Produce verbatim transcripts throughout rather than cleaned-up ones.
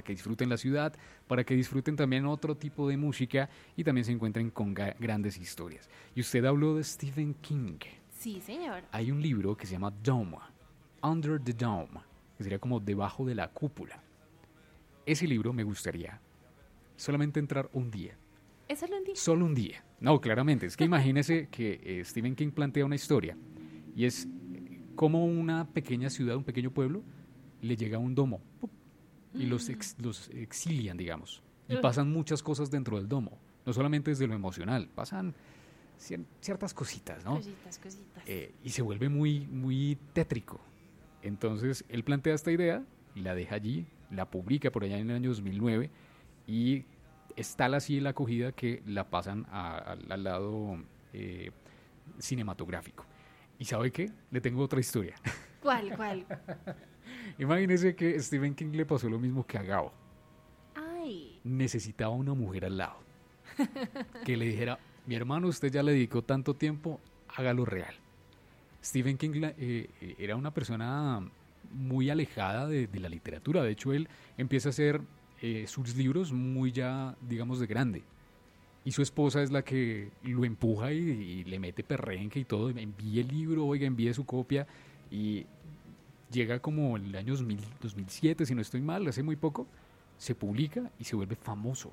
que disfruten la ciudad, para que disfruten también otro tipo de música y también se encuentren con ga- grandes historias. Y usted habló de Stephen King. Sí, señor. Hay un libro que se llama Dome, Under the Dome, que sería como debajo de la cúpula. Ese libro me gustaría solamente entrar un día. ¿Eso lo entiendo? Solo un día. No, claramente. Es que imagínese que eh, Stephen King plantea una historia y es como una pequeña ciudad, un pequeño pueblo, le llega un domo ¡pup! Y los, ex- los exilian, digamos. Y Ugh. pasan muchas cosas dentro del domo. No solamente desde lo emocional, pasan cier- ciertas cositas, ¿no? Cositas, cositas. Eh, y se vuelve muy, muy tétrico. Entonces, él plantea esta idea, la deja allí, la publica por allá en el año dos mil nueve y es tal así la acogida que la pasan a- al- al lado eh, cinematográfico. ¿Y sabe qué? Le tengo otra historia. ¿Cuál, cuál? Imagínese que Stephen King le pasó lo mismo que a Gabo. Ay. Necesitaba una mujer al lado que le dijera, mi hermano, usted ya le dedicó tanto tiempo, hágalo real. Stephen King la- eh, eh, era una persona muy alejada de, de la literatura. De hecho, él empieza a hacer eh, sus libros muy ya, digamos, de grande. Y su esposa es la que lo empuja y, y le mete perrenque y todo. Envíe el libro, oiga, envíe su copia. Y llega como en el año dos mil, dos mil siete, si no estoy mal, hace muy poco. Se publica y se vuelve famoso.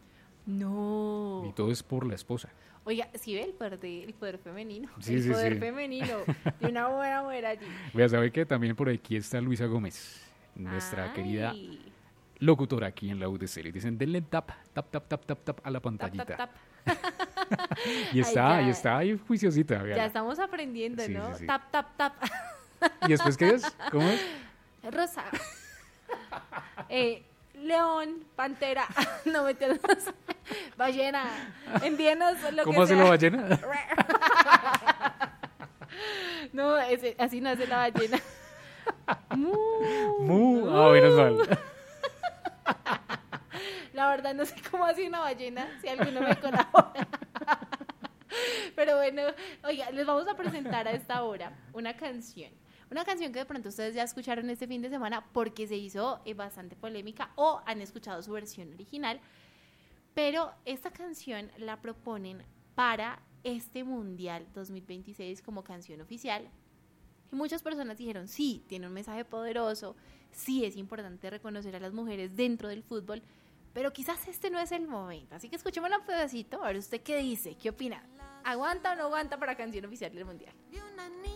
No. Y todo es por la esposa. Oiga, ¿sí ve el poder, de- el poder femenino? Sí, el sí, poder sí. femenino de una buena mujer allí. Vea, ¿sabe qué? También por aquí está Luisa Gómez, nuestra Ay. querida locutora aquí en la U D C. Le dicen, denle tap, tap, tap, tap, tap, tap a la Tap, pantallita. tap, tap. Y está, Ay, y ya. está ahí juiciosita. Ya véala. estamos aprendiendo, Sí, ¿no? sí, sí. Tap, tap, tap. ¿Y después qué es? ¿Cómo es? Rosa. eh, león, pantera. No me entiendes. Ballena. Envíenos lo ¿Cómo que hace sea. la ballena? No, ese- así no hace la ballena. Mu. Mu. Ah, menos mal. La verdad no sé cómo hace una ballena, si alguno me colabora. Pero bueno, oiga, les vamos a presentar a esta hora una canción. Una canción que de pronto ustedes ya escucharon este fin de semana porque se hizo eh, bastante polémica o han escuchado su versión original. Pero esta canción la proponen para este Mundial dos mil veintiséis como canción oficial. Y muchas personas dijeron, sí, tiene un mensaje poderoso, sí es importante reconocer a las mujeres dentro del fútbol, pero quizás este no es el momento. Así que escuchemos un pedacito, a ver usted qué dice, qué opina. ¿Aguanta o no aguanta para canción oficial del Mundial?